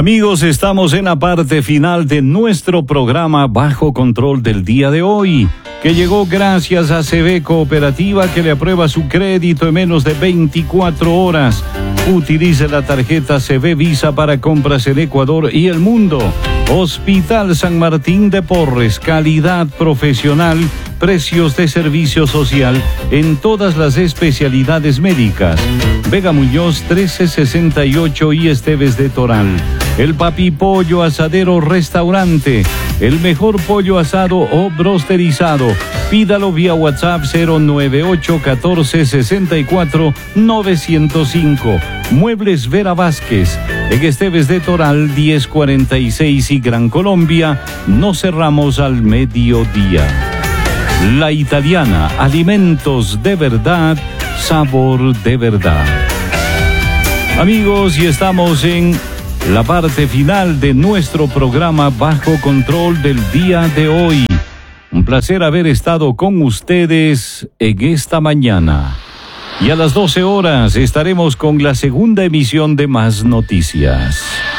Amigos, estamos en la parte final de nuestro programa Bajo Control del día de hoy, que llegó gracias a CB Cooperativa, que le aprueba su crédito en menos de 24 horas. Utilice la tarjeta CB Visa para compras en Ecuador y el mundo. Hospital San Martín de Porres, calidad profesional, precios de servicio social en todas las especialidades médicas. Vega Muñoz 1368 y Esteves de Toral. El Papi Pollo Asadero Restaurante, el mejor pollo asado o brosterizado. Pídalo vía WhatsApp 098 14 64 905. Muebles Vera Vázquez, en Esteves de Toral 1046 y Gran Colombia. No cerramos al mediodía. La Italiana, alimentos de verdad, sabor de verdad. Amigos, y estamos en la parte final de nuestro programa Bajo Control del día de hoy. Un placer haber estado con ustedes en esta mañana. Y a las 12 horas estaremos con la segunda emisión de Más Noticias.